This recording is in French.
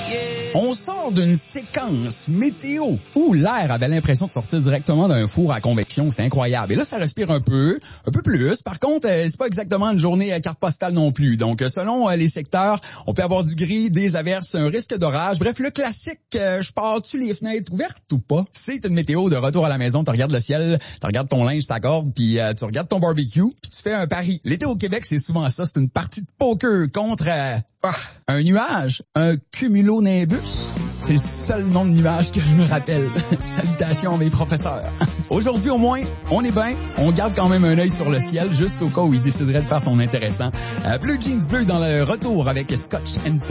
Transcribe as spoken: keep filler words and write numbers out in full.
On sort d'une séquence météo où l'air avait l'impression de sortir directement d'un four à convection. C'était incroyable. Et là, ça respire un peu, un peu plus. Par contre, euh, c'est pas exactement une journée à carte postale non plus. Donc, euh, selon euh, les secteurs, on peut avoir du gris, des averses, un risque d'orage. Bref, le classique, euh, je pars-tu les fenêtres ouvertes ou pas? C'est une météo de retour à la maison. Tu regardes le ciel, tu regardes ton linge, ta corde, puis euh, tu regardes ton barbecue, puis tu fais un pari. L'été au Québec, c'est souvent ça. C'est une partie de poker contre euh, ah, un nuage, un cumulonimbus. C'est le seul nom de nuage que je me rappelle. Salutations mes professeurs. Aujourd'hui au moins, on est bien. On garde quand même un œil sur le ciel, juste au cas où il déciderait de faire son intéressant. Euh, Blue Jeans Bleu dans le retour avec Scotch and